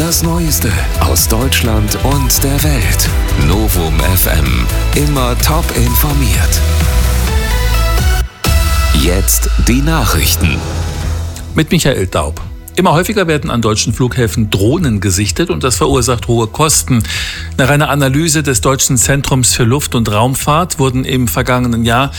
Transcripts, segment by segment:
Das Neueste aus Deutschland und der Welt. Novum FM. Immer top informiert. Jetzt die Nachrichten. Mit Michael Daub. Immer häufiger werden an deutschen Flughäfen Drohnen gesichtet und das verursacht hohe Kosten. Nach einer Analyse des Deutschen Zentrums für Luft- und Raumfahrt wurden im vergangenen Jahr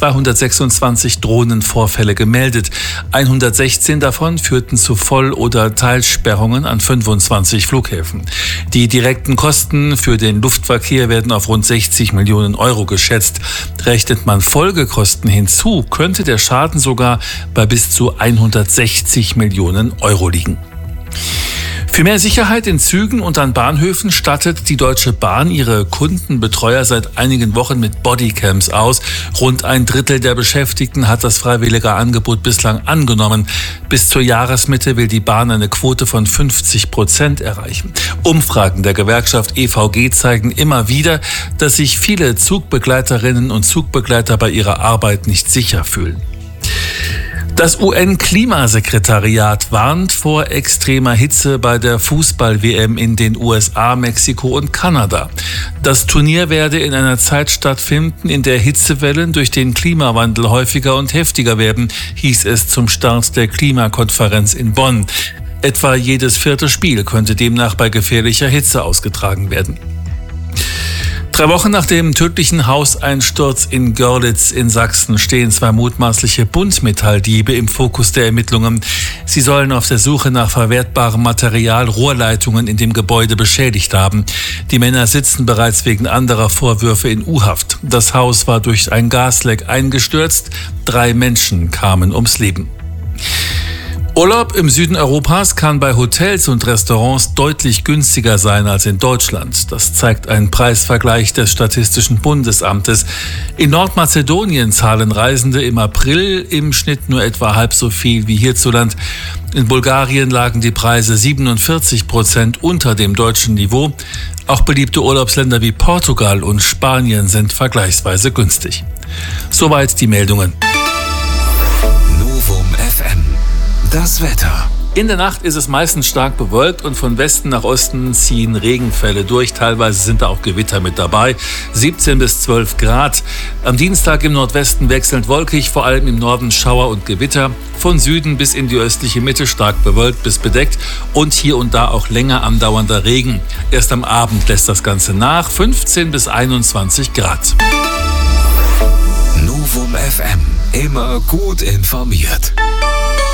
226 Drohnenvorfälle gemeldet. 116 davon führten zu Voll- oder Teilsperrungen an 25 Flughäfen. Die direkten Kosten für den Luftverkehr werden auf rund 60 Millionen Euro geschätzt. Rechnet man Folgekosten hinzu, könnte der Schaden sogar bei bis zu 160 Millionen Euro liegen. Für mehr Sicherheit in Zügen und an Bahnhöfen stattet die Deutsche Bahn ihre Kundenbetreuer seit einigen Wochen mit Bodycams aus. Rund ein Drittel der Beschäftigten hat das freiwillige Angebot bislang angenommen. Bis zur Jahresmitte will die Bahn eine Quote von 50% erreichen. Umfragen der Gewerkschaft EVG zeigen immer wieder, dass sich viele Zugbegleiterinnen und Zugbegleiter bei ihrer Arbeit nicht sicher fühlen. Das UN-Klimasekretariat warnt vor extremer Hitze bei der Fußball-WM in den USA, Mexiko und Kanada. Das Turnier werde in einer Zeit stattfinden, in der Hitzewellen durch den Klimawandel häufiger und heftiger werden, hieß es zum Start der Klimakonferenz in Bonn. Etwa jedes 4. Spiel könnte demnach bei gefährlicher Hitze ausgetragen werden. 3 Wochen nach dem tödlichen Hauseinsturz in Görlitz in Sachsen stehen 2 mutmaßliche Buntmetalldiebe im Fokus der Ermittlungen. Sie sollen auf der Suche nach verwertbarem Material Rohrleitungen in dem Gebäude beschädigt haben. Die Männer sitzen bereits wegen anderer Vorwürfe in U-Haft. Das Haus war durch ein Gasleck eingestürzt. 3 Menschen kamen ums Leben. Urlaub im Süden Europas kann bei Hotels und Restaurants deutlich günstiger sein als in Deutschland. Das zeigt ein Preisvergleich des Statistischen Bundesamtes. In Nordmazedonien zahlen Reisende im April im Schnitt nur etwa halb so viel wie hierzulande. In Bulgarien lagen die Preise 47% unter dem deutschen Niveau. Auch beliebte Urlaubsländer wie Portugal und Spanien sind vergleichsweise günstig. Soweit die Meldungen. Novum FM. Das Wetter. In der Nacht ist es meistens stark bewölkt und von Westen nach Osten ziehen Regenfälle durch. Teilweise sind da auch Gewitter mit dabei. 17 bis 12 Grad. Am Dienstag im Nordwesten wechselnd wolkig, vor allem im Norden Schauer und Gewitter. Von Süden bis in die östliche Mitte stark bewölkt bis bedeckt und hier und da auch länger andauernder Regen. Erst am Abend lässt das Ganze nach. 15 bis 21 Grad. Novum FM. Immer gut informiert.